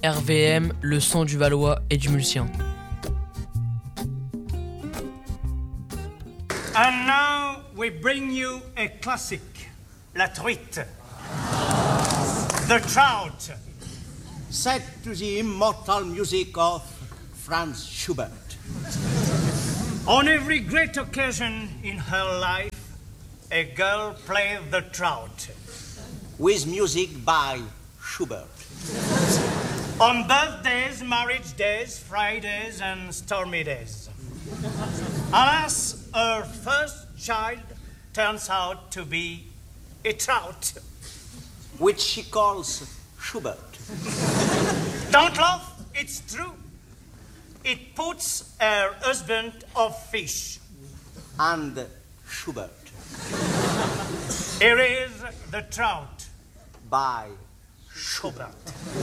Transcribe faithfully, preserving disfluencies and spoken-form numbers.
R V M, le son du Valois et du Mulsien. And now we bring you a classic, La Truite, The Trout, set to the immortal music of Franz Schubert. On every great occasion in her life, a girl played the trout. With music by Schubert. On birthdays, marriage days, Fridays, and stormy days. Alas, her first child turns out to be a trout. Which she calls Schubert. Don't laugh, it's true. It puts her husband off fish. And Schubert. Here is The Trout by Schubert.